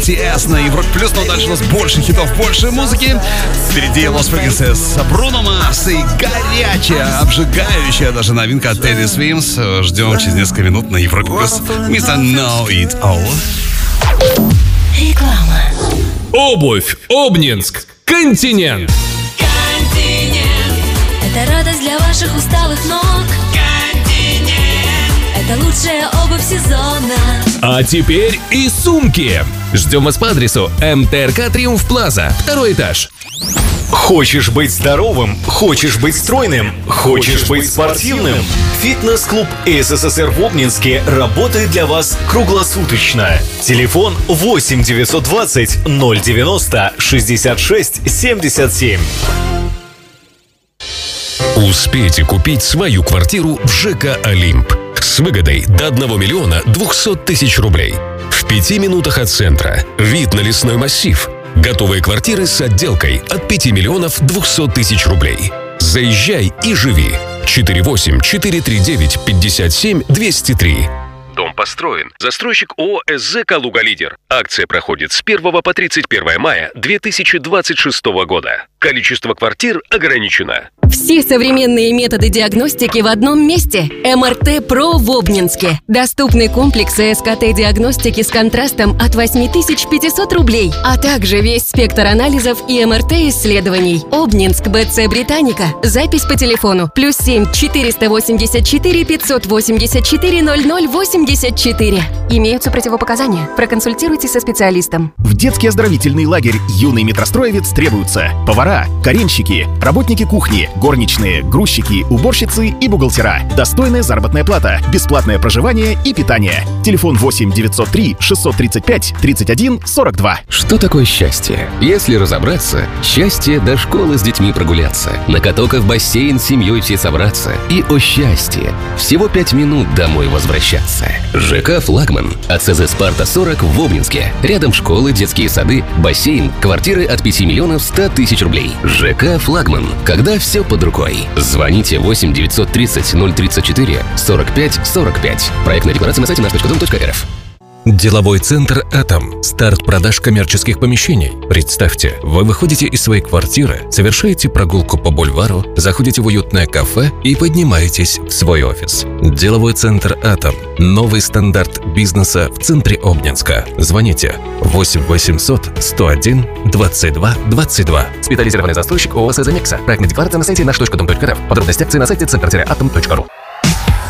BTS на Европе Плюс. Но дальше у нас больше хитов, больше музыки. Впереди Lost Frequencies, Бруно Марс и горячая, обжигающая даже новинка от Teddy Swims. Ждем через несколько минут на Европе Плюс. Mr. Know It All. Реклама. Обувь Обнинск. Континент. Это радость для ваших усталых ног. Континент. Это лучшая обувь сезона. А теперь и сумки. Ждем вас по адресу МТРК Триумф Плаза, 2-й этаж. Хочешь быть здоровым? Хочешь быть стройным? Хочешь быть спортивным? Фитнес-клуб СССР в Обнинске работает для вас круглосуточно. Телефон 8 920 090 66 77. Успейте купить свою квартиру в ЖК «Олимп» с выгодой до 1 миллиона 200 тысяч рублей. В 5 минутах от центра. Вид на лесной массив. Готовые квартиры с отделкой от 5 миллионов 200 тысяч рублей. Заезжай и живи. 48 439 57 203. Дом построен. Застройщик ООО СЗ «Калуга Лидер». Акция проходит с 1 по 31 мая 2026 года. Количество квартир ограничено. Все современные методы диагностики в одном месте. МРТ Про в Обнинске. Доступны комплексы СКТ-диагностики с контрастом от 8500 рублей, а также весь спектр анализов и МРТ-исследований. Обнинск, БЦ Британика. Запись по телефону +7 484 584 0084. Имеются противопоказания. Проконсультируйтесь со специалистом. В детский оздоровительный лагерь «Юный метростроевец» требуются повара, каренщики, работники кухни, горничные, грузчики, уборщицы и бухгалтера. Достойная заработная плата, бесплатное проживание и питание. Телефон 8 903 635 31 42. Что такое счастье? Если разобраться, счастье до школы с детьми прогуляться, на каток и в бассейн с семьей все собраться. И о счастье! Всего 5 минут домой возвращаться. ЖК «Флагман». От СЗ «Спарта» 40 в Обнинске. Рядом школы, детские сады, бассейн, квартиры от 5 миллионов 100 тысяч рублей. ЖК «Флагман». Когда все под рукой. Звоните 8 930 034 45 45. Проектная декларация на сайте наш.дом.рф. Деловой центр «Атом». Старт продаж коммерческих помещений. Представьте, вы выходите из своей квартиры, совершаете прогулку по бульвару, заходите в уютное кафе и поднимаетесь в свой офис. Деловой центр «Атом». Новый стандарт бизнеса в центре Обнинска. Звоните 8 800 101 22 22. Специализированный застройщик ООО «СЗ Некса». Проектная декларация на сайте наш.дом.рф. Подробности акции на сайте центр-атом.ру.